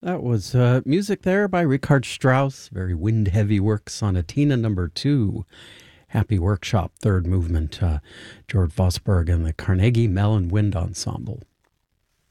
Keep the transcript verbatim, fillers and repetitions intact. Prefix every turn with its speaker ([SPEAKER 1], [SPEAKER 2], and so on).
[SPEAKER 1] That was uh, music there by Richard Strauss, very wind-heavy work, Sonatina number two, Happy Workshop, third movement, uh, George Vosberg and the Carnegie Mellon Wind Ensemble.